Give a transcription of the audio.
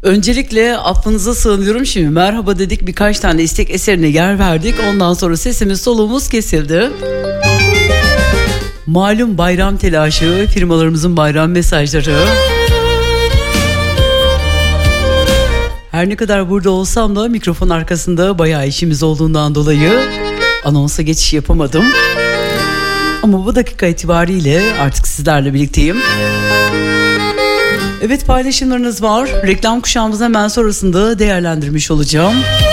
Öncelikle affınıza sığınıyorum şimdi. Merhaba dedik, birkaç tane istek eserine yer verdik. Ondan sonra sesimiz soluğumuz kesildi. Malum bayram telaşı, firmalarımızın bayram mesajları. Her ne kadar burada olsam da mikrofon arkasında bayağı işimiz olduğundan dolayı anonsa geçiş yapamadım. Ama bu dakika itibariyle artık sizlerle birlikteyim. Evet, paylaşımlarınız var. Reklam kuşağımızın hemen sonrasında değerlendirmiş olacağım.